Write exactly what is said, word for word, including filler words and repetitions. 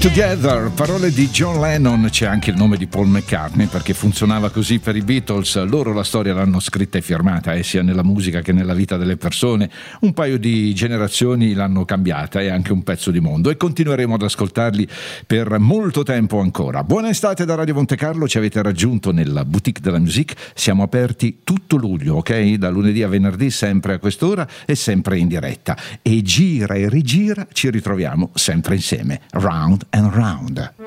Together, parole di John Lennon, c'è anche il nome di Paul McCartney perché funzionava così per i Beatles, loro la storia l'hanno scritta e firmata, eh, sia nella musica che nella vita delle persone, un paio di generazioni l'hanno cambiata e anche un pezzo di mondo e continueremo ad ascoltarli per molto tempo ancora. Buona estate da Radio Monte Carlo, ci avete raggiunto nella Boutique de la Musique, siamo aperti tutto luglio, ok? Da lunedì a venerdì sempre a quest'ora e sempre in diretta e gira e rigira ci ritroviamo sempre insieme, round and round.